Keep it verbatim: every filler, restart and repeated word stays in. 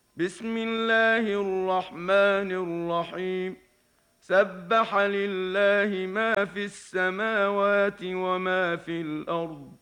بسم الله الرحمن الرحيم. سبح لله ما في السماوات وما في الأرض